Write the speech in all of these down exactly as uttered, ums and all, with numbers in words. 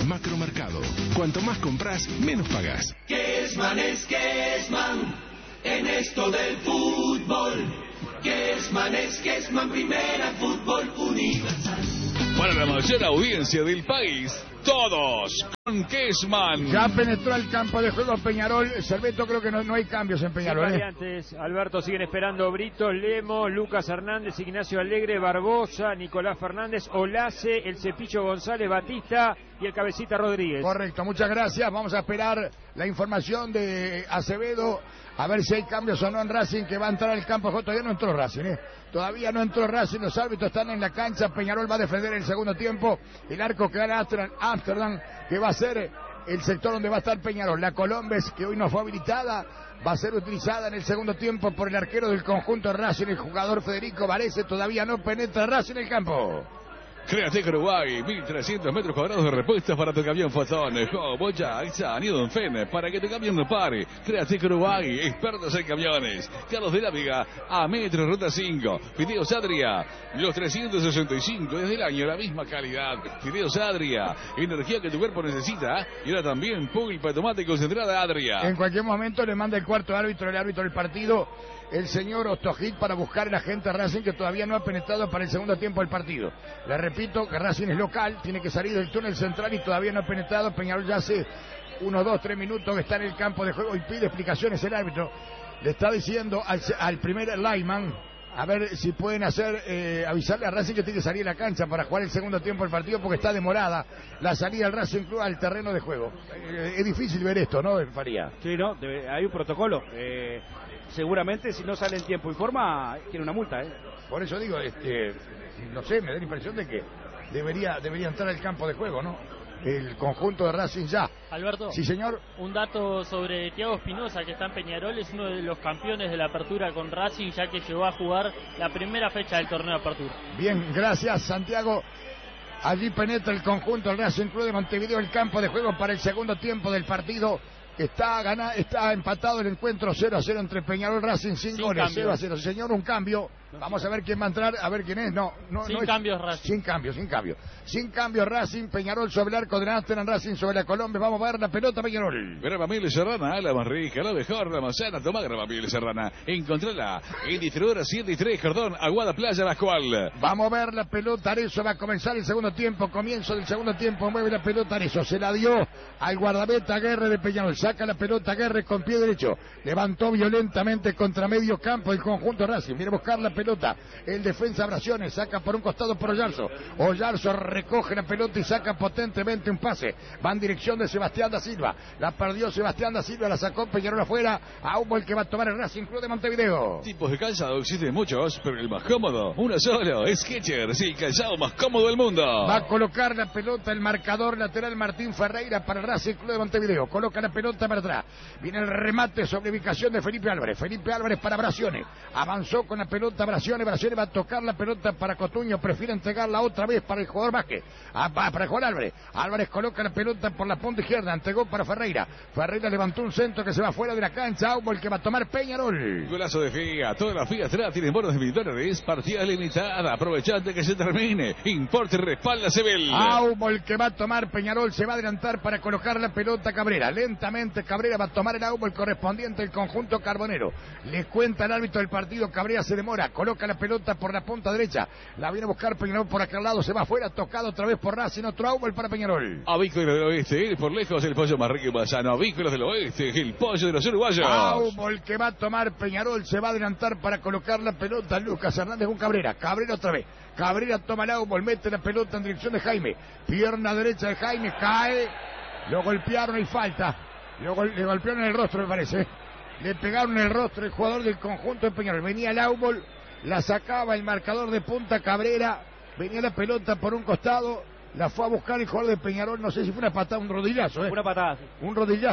Macromercado. Cuanto más compras, menos pagás. Kessman es Kessman en esto del fútbol. Kessman es Kessman, primera fútbol universal. Para la mayor audiencia del país, todos con Kessman. Ya penetró el campo de juego Peñarol. Cerveto, creo que no, no hay cambios en Peñarol. Sin variantes, ¿eh? Alberto, siguen esperando Britos, Lemos, Lucas Hernández, Ignacio Alegre, Barbosa, Nicolás Fernández, Olace, el Cepillo González, Batista y el Cabecita Rodríguez. Correcto, muchas gracias. Vamos a esperar la información de Acevedo, a ver si hay cambios o no en Racing, que va a entrar al campo de juego. Todavía no entró Racing, ¿eh? Todavía no entró Racing, los árbitros están en la cancha. Peñarol va a defender el segundo tiempo. El arco que gana Amsterdam, que va a ser el sector donde va a estar Peñarol. La Colombes, que hoy no fue habilitada, va a ser utilizada en el segundo tiempo por el arquero del conjunto Racing, el jugador Federico Varese. Todavía no penetra Racing en el campo. Createc Uruguay, mil trescientos metros cuadrados de repuestos para tu camión Fotón, Boya, Aiza, Nidonfen, para que tu camión no pare. Createc Uruguay, expertos en camiones. Carlos de la Vega, a metro, ruta cinco. Fideos Adria, los trescientos sesenta y cinco desde el año, la misma calidad. Fideos Adria, energía que tu cuerpo necesita. Y ahora también pulpa de tomate concentrada Adria. En cualquier momento le manda el cuarto árbitro, el árbitro del partido, el señor Ostojic, para buscar el agente Racing, que todavía no ha penetrado para el segundo tiempo del partido. Le repito que Racing es local, tiene que salir del túnel central y todavía no ha penetrado. Peñarol ya hace unos dos, tres minutos que está en el campo de juego y pide explicaciones el árbitro. Le está diciendo al, al primer lineman, a ver si pueden hacer, eh, avisarle a Racing que tiene que salir a la cancha para jugar el segundo tiempo del partido, porque está demorada la salida del Racing Club al terreno de juego. Eh, es difícil ver esto, ¿no, Faría? Sí, no, debe, hay un protocolo. Eh, seguramente si no sale en tiempo y forma, tiene una multa, ¿eh? Por eso digo, este, no sé, me da la impresión de que debería, debería entrar al campo de juego, ¿no? El conjunto de Racing ya. Alberto. Sí, señor. Un dato sobre Thiago Espinosa, que está en Peñarol, es uno de los campeones de la apertura con Racing, ya que llegó a jugar la primera fecha del torneo de apertura. Bien, gracias, Santiago. Allí penetra el conjunto del Racing Club de Montevideo, el campo de juego para el segundo tiempo del partido. Está ganado, está empatado el encuentro cero a cero entre Peñarol y Racing, sin, sin goles, cero a cero. Señor, un cambio. Vamos a ver quién va a entrar, a ver quién es. No, no, sin no es, cambios Racing. Sin cambio, sin cambio. Sin cambio Racing, Peñarol sobre el arco de Amsterdam, Racing sobre la Colombia. Vamos a ver la pelota, Peñarol. Grama Miel Serrana, la más rica, la mejor, la manzana. Toma Grama Miel Serrana. Encontrala en distribuidora ciento tres, Cordón, Aguada, Playa, La Cual. Vamos a ver la pelota, Arezzo. Va a comenzar el segundo tiempo. Comienzo del segundo tiempo. Mueve la pelota, Arezzo. Se la dio al guardameta Aguerre de Peñarol. Saca la pelota Aguerre con pie derecho. Levantó violentamente contra medio campo el conjunto Racing. Viene a buscar la pelota. El defensa Brasiones saca por un costado por Oyarzo. Oyarzo recoge la pelota y saca potentemente un pase. Va en dirección de Sebastián da Silva. La perdió Sebastián da Silva, la sacó Peñarol afuera. A Humo, el que va a tomar el Racing Club de Montevideo. Tipos de calzado existen muchos, pero el más cómodo, uno solo, es Skechers, el calzado más cómodo del mundo. Va a colocar la pelota el marcador lateral Martín Ferreira para el Racing Club de Montevideo. Coloca la pelota para atrás. Viene el remate sobre ubicación de Felipe Álvarez. Felipe Álvarez para Brasiones. Avanzó con la pelota Brasiones. Brasiones va a tocar la pelota para Cotuño. Prefiere entregarla otra vez para el jugador Vázquez. Ah, para Juan Álvarez. Álvarez coloca la pelota por la punta izquierda. Entregó para Ferreira. Ferreira levantó un centro que se va fuera de la cancha. Aumo, el que va a tomar Peñarol. Golazo de Fiat. Todas las Fiat atrás tienen bonos de mil dólares. Partida limitada. Aprovechando que se termine. Importe respalda Sebel. Aumo, el que va a tomar Peñarol. Se va a adelantar para colocar la pelota Cabrera. Lentamente Cabrera va a tomar el Aumo, el correspondiente del conjunto carbonero. Le cuenta el árbitro del partido. Cabrera se demora. Coloca la pelota por la punta derecha. La viene a buscar Peñarol por aquel lado. Se va afuera. Tocado otra vez por Racing. Otro Aumo para Peñarol. Avícolas del Oeste. Por lejos el pollo más rico y más sano. Avícolas del Oeste. El pollo de los uruguayos. Aumo, el que va a tomar Peñarol. Se va a adelantar para colocar la pelota. Lucas Hernández con Cabrera. Cabrera otra vez. Cabrera toma el Aumo. Mete la pelota en dirección de Jaime. Pierna derecha de Jaime. Cae. Lo golpearon y falta. Lo gol le golpearon en el rostro, me parece. Le pegaron en el rostro el jugador del conjunto de Peñarol. Venía el Aumo. La sacaba el marcador de punta Cabrera. Venía la pelota por un costado. La fue a buscar el jugador de Peñarol. No sé si fue una patada, un rodillazo, ¿eh? Una patada. Un rodillazo, ¿eh?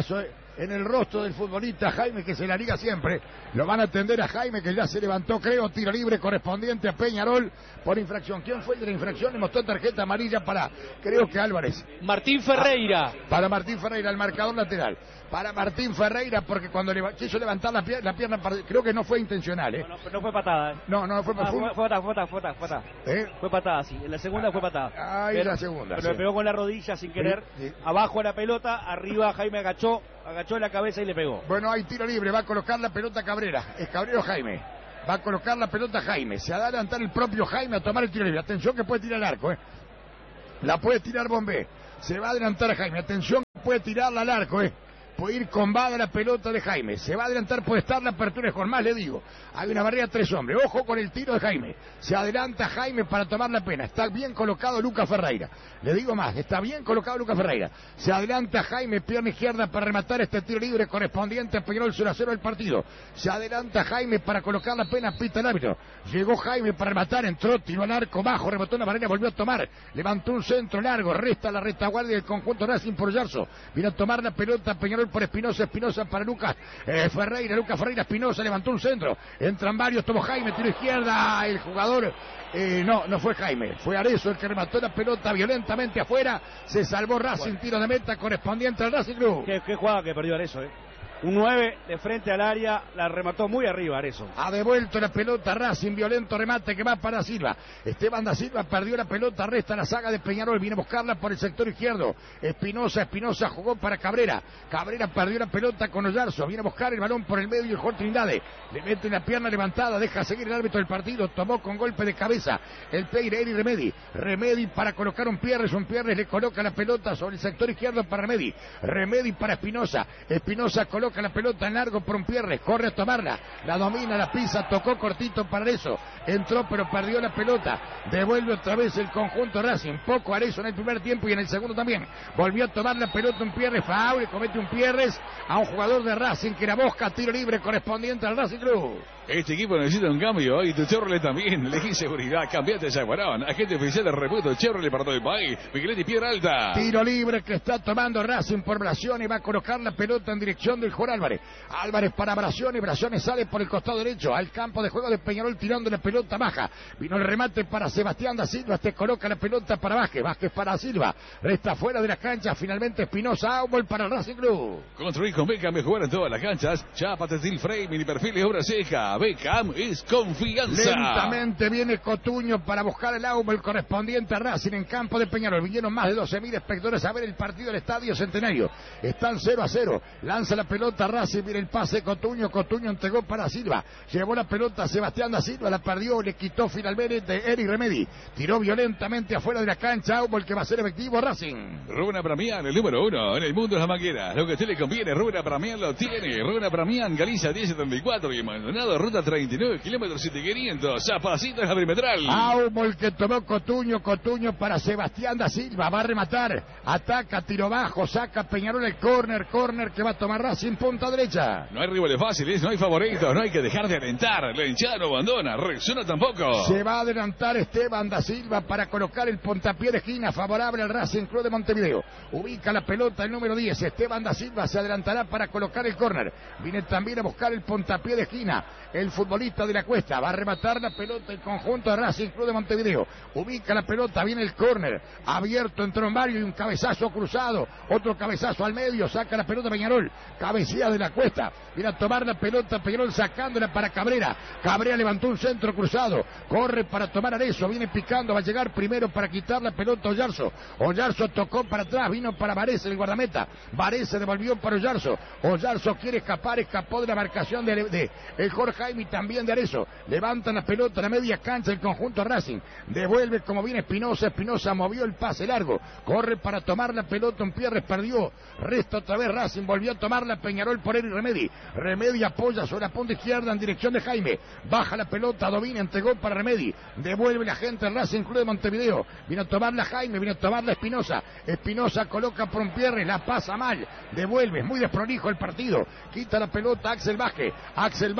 en el rostro del futbolista Jaime, que se la liga siempre. Lo van a atender a Jaime, que ya se levantó, creo, tiro libre correspondiente a Peñarol por infracción. ¿Quién fue el de la infracción? Le mostró tarjeta amarilla para, creo que Álvarez. Martín Ferreira. Ah, para Martín Ferreira, el marcador lateral. Para Martín Ferreira, porque cuando le, quiso levantar la pierna, la pierna, creo que no fue intencional, ¿eh? No, no, no fue patada, ¿eh? No, no fue patada. Ah, fue, fue patada, fue patada, fue patada. Fue patada, ¿Eh? fue patada sí. En la segunda fue patada. Ahí pero, la segunda. Pero sí. le pegó con la rodilla sin querer. Sí, sí. Abajo la pelota, arriba Jaime agachó, agachó la cabeza y le pegó. Bueno, hay tiro libre, va a colocar la pelota Cabrera. Es Cabrera o Jaime. Va a colocar la pelota Jaime. Se va a adelantar el propio Jaime a tomar el tiro libre. Atención que puede tirar el arco, ¿eh? La puede tirar Bombé. Se va a adelantar a Jaime. Atención que puede tirarla al arco, ¿eh? Puede ir con vaga la pelota de Jaime. Se va a adelantar, puede estar la apertura con más, le digo. Hay una barrera de tres hombres. Ojo con el tiro de Jaime. Se adelanta Jaime para tomar la pena. Está bien colocado Lucas Ferreira. Le digo más, está bien colocado Lucas Ferreira. Se adelanta Jaime, pierna izquierda para rematar este tiro libre correspondiente a Peñarol cero a cero del partido. Se adelanta Jaime para colocar la pena, pita el árbitro. Llegó Jaime para rematar, entró, tiró al arco bajo, rebotó una barrera, volvió a tomar. Levantó un centro largo, resta la retaguardia del conjunto Racing por Yarzo. Vino a tomar la pelota Peñarol por Espinosa, Espinosa para Lucas eh, Ferreira, Lucas Ferreira, Espinosa levantó un centro, entran varios, tomó Jaime, tiro izquierda, el jugador, eh, no, no fue Jaime, fue Arezzo el que remató la pelota violentamente afuera, se salvó Racing, tiro de meta correspondiente al Racing Club. Qué, qué jugada que perdió Arezzo, eh. Un nueve de frente al área, la remató muy arriba Arezzo. Ha devuelto la pelota Racing, violento remate que va para Silva. Esteban da Silva perdió la pelota, resta la saga de Peñarol, viene a buscarla por el sector izquierdo. Espinosa, Espinosa jugó para Cabrera. Cabrera perdió la pelota con Oyarzo, viene a buscar el balón por el medio y el Jorge Trindade. Le mete la pierna levantada, deja seguir el árbitro del partido, tomó con golpe de cabeza el Peire y Remedi. Remedi para colocar un Pierres, un Pierres le coloca la pelota sobre el sector izquierdo para Remedi. Remedi para Espinosa, Espinosa coloca la pelota en largo por un Pierres, corre a tomarla, la domina, la pisa, tocó cortito para eso, entró pero perdió la pelota, devuelve otra vez el conjunto Racing, poco Arezzo en el primer tiempo y en el segundo también, volvió a tomar la pelota un Pierres, faul, comete un Pierres a un jugador de Racing que era Bosca, tiro libre correspondiente al Racing Club. Este equipo necesita un cambio y tu Chevrolet también. Elegí seguridad, cambiate a Jaguarón. Agente oficial de repuesto Chevrolet para todo el país. Migueletti Piedra Alta. Tiro libre que está tomando Racing por Bracioni. Va a colocar la pelota en dirección del jugador Álvarez. Álvarez para Bracioni. Bracioni sale por el costado derecho al campo de juego de Peñarol tirando la pelota baja. Vino el remate para Sebastián da Silva. Este coloca la pelota para Vázquez. Vázquez para Silva. Resta fuera de la cancha. Finalmente Espinosa. Árbol para el Racing Club. Construir con Beckham y jugar en todas las canchas. Chapa, textil, frame, mini perfil y obra seca. Beckham es confianza. Lentamente viene Cotuño para buscar el Áumel correspondiente a Racing en campo de Peñarol. Vinieron más de doce mil espectadores a ver el partido del Estadio Centenario. Están cero a cero. Lanza la pelota Racing. Mira el pase Cotuño. Cotuño entregó para Silva. Llevó la pelota a Sebastián da Silva. La perdió. Le quitó finalmente Eric Remedi. Tiró violentamente afuera de la cancha. Áumel que va a ser efectivo Racing. Rubén Abramian, el número uno en el mundo de las mangueras. Lo que a usted le conviene, Rubén Abramian lo tiene. Rubén Abramian, Galicia diez setenta y cuatro y Maldonado, ruta treinta y nueve kilómetros siete quinientos. Zapacito en la perimetral. Áumel que tomó Cotuño. Cotuño para Sebastián da Silva. Va a rematar. Ataca, tiro bajo. Saca Peñarol el córner. Córner que va a tomar Racing punta derecha. No hay rivales fáciles, no hay favoritos. No hay que dejar de alentar. La hinchada no abandona. Reacciona tampoco. Se va a adelantar Esteban da Silva para colocar el puntapié de esquina favorable al Racing Club de Montevideo. Ubica la pelota el número diez. Esteban da Silva se adelantará para colocar el córner. Viene también a buscar el puntapié de esquina. El futbolista de la Cuesta va a rematar la pelota el conjunto de Racing Club de Montevideo. Ubica la pelota, viene el córner. Abierto entre un barrio y un cabezazo cruzado. Otro cabezazo al medio. Saca la pelota Peñarol. Cabecilla de la Cuesta. Viene a tomar la pelota Peñarol sacándola para Cabrera. Cabrera levantó un centro cruzado. Corre para tomar Arezzo. Viene picando. Va a llegar primero para quitar la pelota Oyarzo. Oyarzo tocó para atrás. Vino para Varese el guardameta. Varese devolvió para Oyarzo. Oyarzo quiere escapar. Escapó de la marcación de, de el Jorge Jaime y también de Arezzo. Levantan la pelota a la media cancha el conjunto Racing. Devuelve como viene Espinosa. Espinosa movió el pase largo. Corre para tomar la pelota. Un Pierres perdió. Resta otra vez Racing. Volvió a tomar la Peñarol por Eric Remedi. Remedi apoya sobre la punta izquierda en dirección de Jaime. Baja la pelota. Domina. Entregó para Remedi. Devuelve la gente al Racing Club de Montevideo. Vino a tomarla Jaime. Vino a tomarla Espinosa. Espinosa coloca por un Pierres. La pasa mal. Devuelve. Muy desprolijo el partido. Quita la pelota Axel Vázquez. Axel Vázquez movió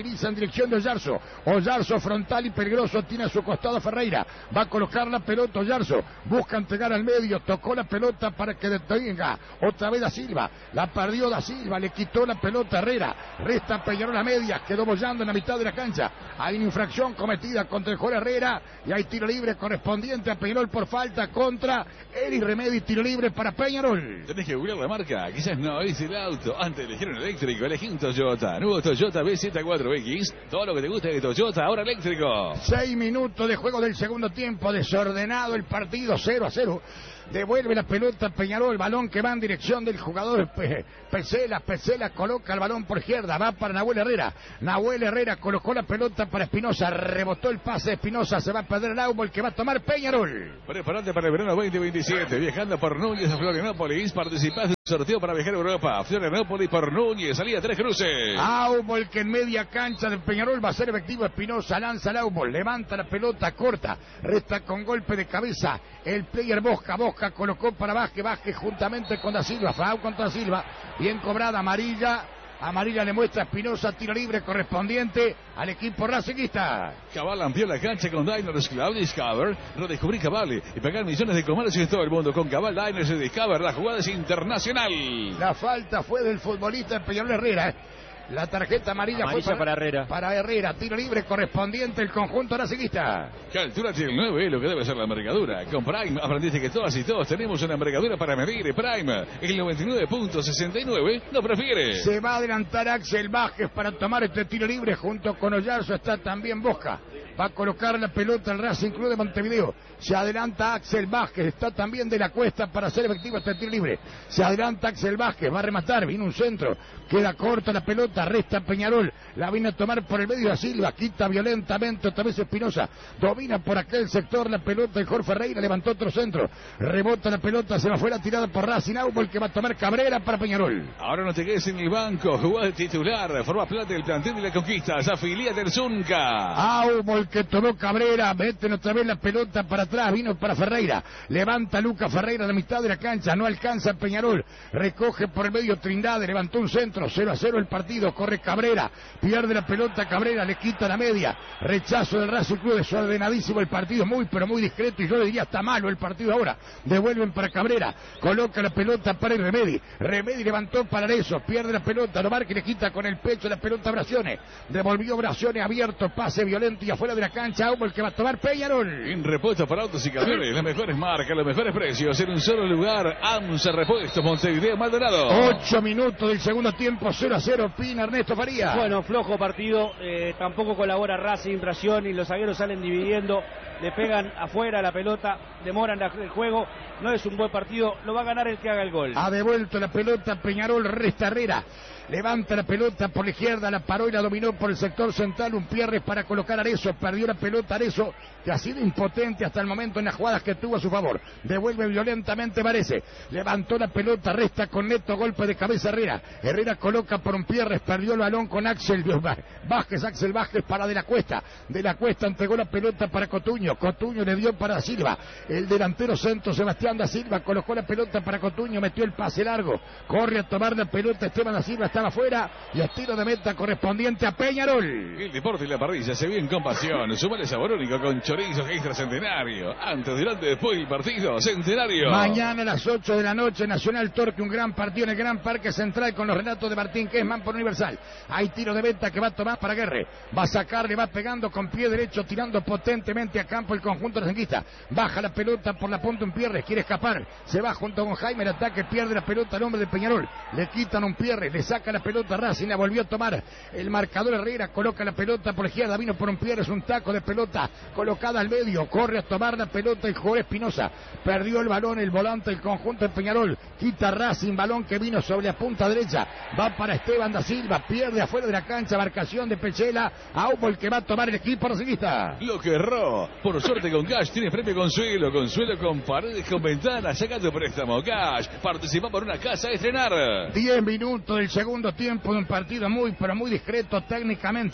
moviliza en dirección de Oyarzo. Oyarzo frontal y peligroso, tiene a su costado a Ferreira. Va a colocar la pelota Oyarzo. Busca entregar al medio. Tocó la pelota para que detenga. Otra vez Da Silva. La perdió Da Silva. Le quitó la pelota a Herrera. Resta Peñarol a medias. Quedó bollando en la mitad de la cancha. Hay una infracción cometida contra el jugador Herrera. Y hay tiro libre correspondiente a Peñarol por falta contra Eri Remedi. Tiro libre para Peñarol. Tenés que googlear la marca. Quizás no es el auto. Antes de elegir un eléctrico, elegí un Toyota. Nuevo Toyota B Z cuatro X. Todo lo que te gusta de Toyota, ahora eléctrico. Seis minutos de juego del segundo tiempo. Desordenado el partido, cero a cero. Devuelve la pelota Peñarol, balón que va en dirección del jugador Pe Pesela. Pesela coloca el balón por izquierda, va para Nahuel Herrera. Nahuel Herrera colocó la pelota para Espinosa, rebotó el pase de Espinosa, se va a perder el árbol que va a tomar Peñarol. Preparate para el verano veinte veintisiete, viajando por Núñez a Florianópolis, participás de un sorteo para viajar a Europa. Florianópolis por Núñez, salida tres cruces. Áubol que en media cancha de Peñarol va a ser efectivo. Espinosa lanza el Áubol, levanta la pelota corta, resta con golpe de cabeza el player Bosca. Bosca colocó para Vázquez, Vázquez juntamente con Da Silva, Fau contra Da Silva, bien cobrada, amarilla, amarilla le muestra a Espinosa, tiro libre correspondiente al equipo racingista. Cabal amplió la cancha con Diners Cloud Discover, redescubrí Cabal y pagar millones de comercios en todo el mundo con Cabal Diners y Discover, la jugada es internacional. La falta fue del futbolista Peñarol Herrera, ¿eh? La tarjeta amarilla, amarilla fue para, para Herrera. Para Herrera, tiro libre correspondiente el conjunto racingista. ¿Qué altura tiene el nueve? Lo que debe ser la envergadura. Con Prime aprendiste que todas y todos tenemos una envergadura para medir. Prime, el noventa y nueve punto sesenta y nueve, lo prefiere. Se va a adelantar Axel Vázquez para tomar este tiro libre. Junto con Oyarzo está también Bosca. Va a colocar la pelota al Racing Club de Montevideo. Se adelanta Axel Vázquez, está también de la Cuesta para hacer efectivo este tiro libre. Se adelanta Axel Vázquez, va a rematar, viene un centro, queda corta la pelota, resta Peñarol, la viene a tomar por el medio de Silva, quita violentamente otra vez Espinosa, domina por aquel sector la pelota el Jorge Ferreira, levantó otro centro, rebota la pelota, se va fuera tirada por Racing Áubol que va a tomar Cabrera para Peñarol. Ahora no te quedes en el banco, jugá de titular, forma parte del plantel de la conquista, afiliate del Zunca. Áubol que tomó Cabrera, meten otra vez la pelota para atrás, vino para Ferreira, levanta Lucas Ferreira a la mitad de la cancha, no alcanza Peñarol, recoge por el medio Trindade, levantó un centro, cero a cero el partido, corre Cabrera, pierde la pelota Cabrera, le quita la media, rechazo del Racing Club, desordenadísimo el partido, muy pero muy discreto y yo le diría está malo el partido ahora, devuelven para Cabrera, coloca la pelota para el Remedi, Remedi levantó para Arezzo, pierde la pelota, Nomar que le quita con el pecho la pelota a Bracione, devolvió Bracione abierto, pase violento y afuera de la cancha, Áubol que va a tomar Peñarol. En repuesto para autos y camiones, las mejores marcas, los mejores precios, en un solo lugar, AMSA Repuestos, Montevideo, Maldonado. Ocho minutos del segundo tiempo, cero a cero, opina Ernesto Faría. Bueno, flojo partido, eh, tampoco colabora Racing, Bracione, y los zagueros salen dividiendo, le pegan afuera la pelota, demoran la, el juego, no es un buen partido, lo va a ganar el que haga el gol. Ha devuelto la pelota Peñarol, resta Herrera, levanta la pelota por la izquierda, la paró y la dominó por el sector central, un Pierres para colocar a Arezzo, perdió la pelota Arezzo, que ha sido impotente hasta el momento en las jugadas que tuvo a su favor, devuelve violentamente Varese, levantó la pelota, resta con neto golpe de cabeza Herrera, Herrera coloca por un Pierres, perdió el balón con Axel Vázquez, Axel Vázquez para De la Cuesta, De la Cuesta entregó la pelota para Cotuño, Cotuño le dio para Da Silva, el delantero centro Sebastián Da Silva colocó la pelota para Cotuño, metió el pase largo, corre a tomar la pelota Esteban Da Silva, estaba afuera y estilo de meta correspondiente a Peñarol. El deporte y la parrilla se viven con pasión, sumale sabor único con chorizo extra centenario, antes, durante, después del partido, centenario. Mañana a las ocho de la noche, Nacional Torque, un gran partido en el Gran Parque Central con los relatos de Martín Kesman por Universal. Hay tiro de meta que va a tomar para Guerre, va a sacar, le va pegando con pie derecho, tirando potentemente a campo el conjunto racinguista, baja la pelota por la punta un Pierres, quiere escapar, se va junto con Jaime, el ataque, pierde la pelota al hombre de Peñarol, le quitan un Pierres, le saca la pelota Racing, la volvió a tomar el marcador Herrera, coloca la pelota por la izquierda, vino por un Pierres, un taco de pelota colocada al medio, corre a tomar la pelota el jugador Espinosa, perdió el balón el volante del conjunto de Peñarol, quita Racing, balón que vino sobre la punta derecha, va para Esteban Da Silva, pierde afuera de la cancha, marcación de Pechela, Áubol que va a tomar el equipo racingista. Lo que erró, por suerte con Cash tiene premio Consuelo, Consuelo con paredes con ventanas, saca tu préstamo Cash, participa por una casa a estrenar. Diez minutos del segundo tiempo de un partido muy pero muy discreto técnicamente.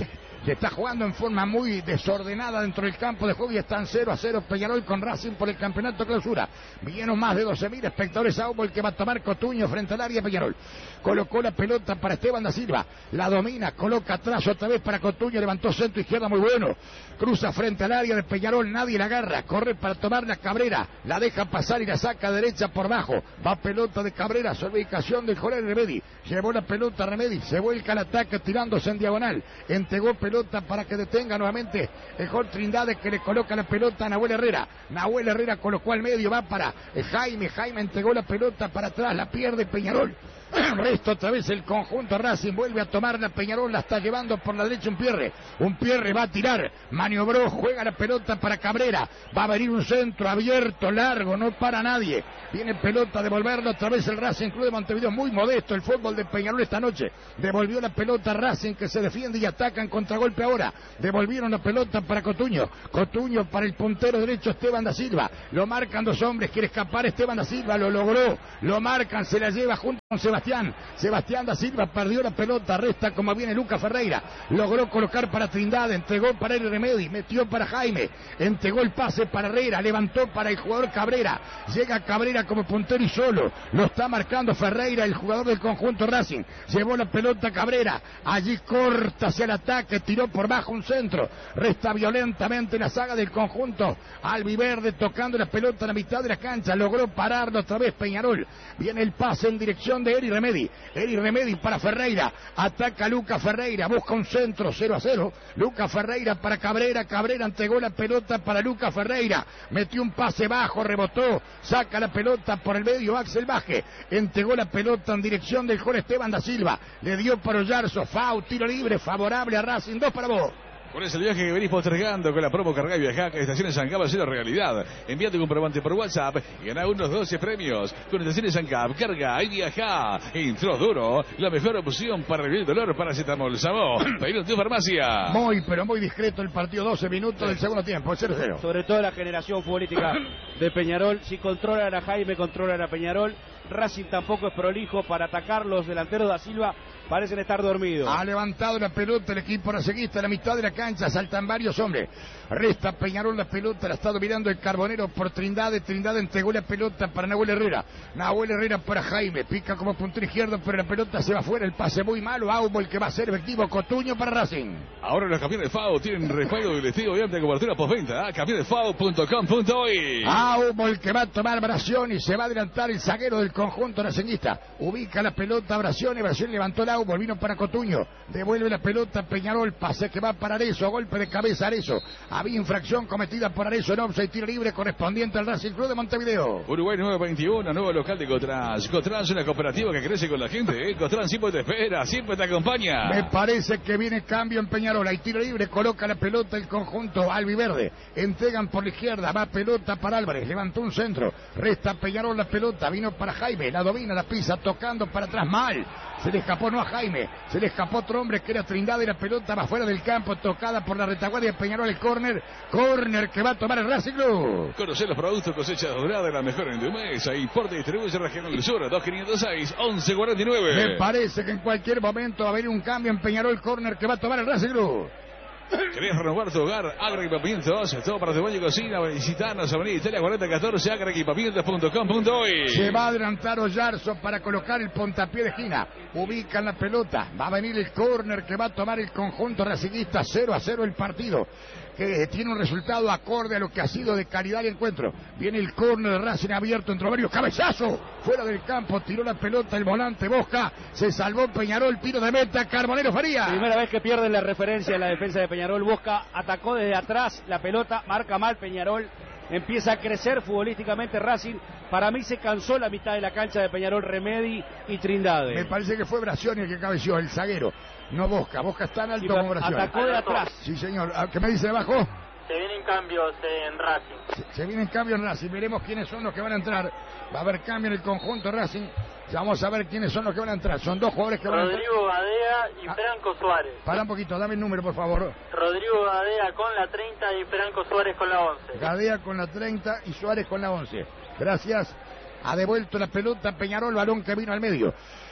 Se está jugando en forma muy desordenada dentro del campo de juego y están cero a cero Peñarol con Racing por el campeonato clausura. Vinieron más de doce mil espectadores a Humo, el que va a tomar Cotuño frente al área Peñarol. Colocó la pelota para Esteban da Silva, la domina, coloca atrás otra vez para Cotuño, levantó centro izquierda muy bueno, cruza frente al área de Peñarol, nadie la agarra, corre para tomarla Cabrera, la deja pasar y la saca derecha por bajo, va pelota de Cabrera, sobre ubicación del Jorge Remedi, llevó la pelota Remedi, se vuelca al ataque tirándose en diagonal, entregó pelota para que detenga nuevamente el Jorge Trindade, que le coloca la pelota a Nahuel Herrera, Nahuel Herrera colocó al medio, va para Jaime, Jaime entregó la pelota para atrás, la pierde Peñarol. Resto otra vez el conjunto Racing, vuelve a tomar la Peñarol, la está llevando por la derecha un Pierre, un Pierre va a tirar, maniobró, juega la pelota para Cabrera, va a venir un centro abierto, largo, no para nadie, viene pelota, devolverlo otra vez el Racing Club de Montevideo, muy modesto el fútbol de Peñarol esta noche, devolvió la pelota Racing, que se defiende y ataca en contragolpe ahora, devolvieron la pelota para Cotuño, Cotuño para el puntero derecho Esteban da Silva, lo marcan dos hombres, quiere escapar Esteban da Silva, lo logró, lo marcan, se la lleva junto con Sebastián Sebastián, Sebastián da Silva perdió la pelota, resta como viene Lucas Ferreira, logró colocar para Trindade, entregó para el Remedi, metió para Jaime, entregó el pase para Herrera, levantó para el jugador Cabrera, llega Cabrera como puntero y solo, lo está marcando Ferreira, el jugador del conjunto Racing, llevó la pelota Cabrera, allí corta hacia el ataque, tiró por bajo un centro, resta violentamente la saga del conjunto albiverde, tocando la pelota a la mitad de la cancha, logró pararlo otra vez Peñarol, viene el pase en dirección de Eri Remedi, Eri Remedi para Ferreira, ataca Lucas Ferreira, busca un centro, cero a cero, Lucas Ferreira para Cabrera, Cabrera entregó la pelota para Lucas Ferreira, metió un pase bajo, rebotó, saca la pelota por el medio Axel Baje, entregó la pelota en dirección del Jorge Esteban da Silva, le dio para Ollarzo, Fau, tiro libre, favorable a Racing, dos para vos. Por ese viaje que venís postergando con la promo Carga y Viajá, que Estaciones San Gab ha sido realidad. Envía tu comprobante por WhatsApp y gana unos doce premios. Con Estaciones San Gab, Carga y Viajá. Intro duro, la mejor opción para revivir el dolor, paracetamol, Samo. Pedilo en tu farmacia. Muy, pero muy discreto el partido, doce minutos del segundo tiempo, cero cero. Sobre todo la generación futbolística de Peñarol. Si controlan a Jaime, controlan a Peñarol. Racing tampoco es prolijo para atacar. Los delanteros da Silva parecen estar dormidos. Ha levantado la pelota el equipo racinguista a la mitad de la cancha, saltan varios hombres. Resta Peñarol la pelota, la está dominando el Carbonero por Trindade. Trindade entregó la pelota para Nahuel Herrera. Nahuel Herrera para Jaime, pica como puntero izquierdo, pero la pelota se va fuera, el pase muy malo. Aumo, el que va a ser efectivo, Cotuño para Racing. Ahora los campeones F A O tienen respaldo del estilo y amplia cobertura postventa. campeones f a o punto com punto uy. Aumo, el que va a tomar Bración y se va a adelantar el zaguero del conjunto racinguista. Ubica la pelota a Bración y Bración levantó el Aumo, vino para Cotuño. Devuelve la pelota a Peñarol, pase que va para Arezzo, golpe de cabeza Arezzo. Había infracción cometida por Arezzo en offside, tiro libre correspondiente al Racing Club de Montevideo. Uruguay nueve veintiuno, nuevo local de Cotrans. Cotrans es una cooperativa que crece con la gente. ¿eh? Cotrans siempre te espera, siempre te acompaña. Me parece que viene cambio en Peñarol. Hay tiro libre, coloca la pelota el conjunto albiverde. Entregan por la izquierda, va pelota para Álvarez. Levantó un centro, resta Peñarol la pelota, vino para Jaime, la domina, la pisa, tocando para atrás mal. Se le escapó no a Jaime, se le escapó otro hombre que era Trindade y la pelota va fuera del campo, tocada por la retaguardia de Peñarol, el córner, córner que va a tomar el Racing Club. Conocer los productos cosecha dorada, la mejor en tu mesa. Importa y distribuye Regional del Sur, dos quinientos seis, once cuarenta y nueve. Me parece que en cualquier momento va a haber un cambio en Peñarol, córner que va a tomar el Racing Club. ¿Querés renovar tu hogar? Agroequipamientos, todo para tu baño y cocina. Visitanos, Avenida Italia cuarenta catorce, agroequipamientos punto com punto uy. Se va a adelantar Ollarzo para colocar el puntapié de esquina. Ubican la pelota. Va a venir el córner que va a tomar el conjunto racinguista. cero a cero el partido, que tiene un resultado acorde a lo que ha sido de calidad el encuentro. Viene el córner de Racing abierto entre varios, cabezazo, fuera del campo, tiró la pelota el volante Bosca, se salvó Peñarol, tiro de meta, Carbonero Faría. Primera vez que pierden la referencia en la defensa de Peñarol. Bosca atacó desde atrás, la pelota marca mal Peñarol, empieza a crecer futbolísticamente Racing. Para mí se cansó la mitad de la cancha de Peñarol, Remedi y Trindade. Me parece que fue Bración el que cabeció, el zaguero, no Bosca. Bosca está en alto como Bración. Atacó de atrás. Sí, señor. ¿Qué me dice de abajo? Se vienen cambios en Racing. Se, se vienen cambios en Racing. Veremos quiénes son los que van a entrar. Va a haber cambio en el conjunto Racing. Vamos a ver quiénes son los que van a entrar. Son dos jugadores que van Rodrigo a entrar. Rodrigo Gadea y ah, Franco Suárez. Para un poquito, dame el número, por favor. Rodrigo Gadea con la treinta y Franco Suárez con la once. Gadea con la treinta y Suárez con la once. Gracias. Ha devuelto la pelota Peñarol, balón que vino al medio.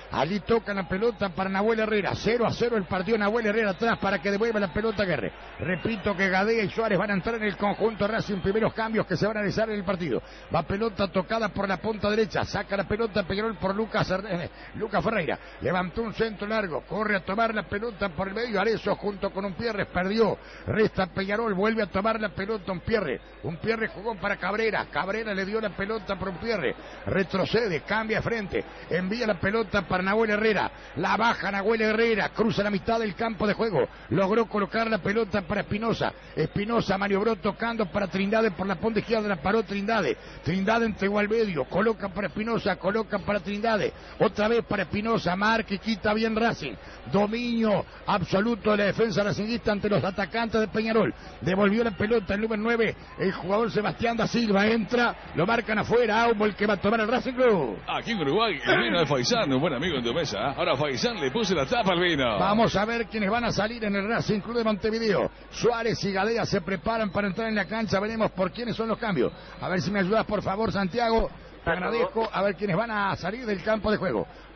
Allí toca la pelota para Nahuel Herrera. cero a cero el partido. Nahuel Herrera atrás para que devuelva la pelota a Guerre. Repito que Gadea y Suárez van a entrar en el conjunto Racing. Primeros cambios que se van a realizar en el partido. Va pelota tocada por la punta derecha. Saca la pelota Peñarol por Lucas, eh, Lucas Ferreira. Levantó un centro largo. Corre a tomar la pelota por el medio. Arezzo junto con Umpierres. Perdió. Resta Peñarol. Vuelve a tomar la pelota Umpierres. Umpierres jugó para Cabrera. Cabrera le dio la pelota por Umpierres. Retrocede. Cambia frente. Envía la pelota para Nahuel Herrera. La baja Nahuel Herrera. Cruza la mitad del campo de juego. Logró colocar la pelota para Espinosa. Espinosa maniobró tocando para Trindade por la punta izquierda. La paró Trindade. Trindade entregó al medio. Coloca para Espinosa. Coloca para Trindade. Otra vez para Espinosa. Marca y quita bien Racing. Dominio absoluto de la defensa racinguista ante los atacantes de Peñarol. Devolvió la pelota el número nueve. El jugador Sebastián da Silva entra. Lo marcan afuera. Aumo el que va a tomar el Racing Club. Aquí en Uruguay, el vino de Faisán, un buen amigo en tu mesa. Ahora Faisán le puso la tapa al vino. Vamos a ver quiénes van a salir en el Racing Club de Montevideo. Suárez y Gadea se preparan para entrar en la cancha. Veremos por quiénes son los cambios. A ver si me ayudas, por favor, Santiago. Te agradezco. A ver quiénes van a salir del campo de juego.